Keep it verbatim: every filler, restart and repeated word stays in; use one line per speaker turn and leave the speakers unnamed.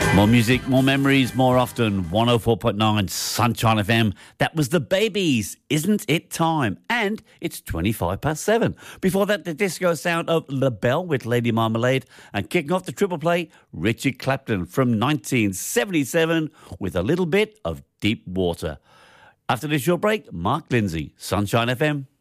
More music, more memories, more often. one oh four point nine Sunshine F M. That was the Babies. Isn't it time? And it's twenty-five past seven. Before that, the disco sound of La Belle with Lady Marmalade. And kicking off the triple play, Richard Clapton from nineteen seventy-seven with a little bit of Deep Water. After this short break, Mark Lindsay, Sunshine F M.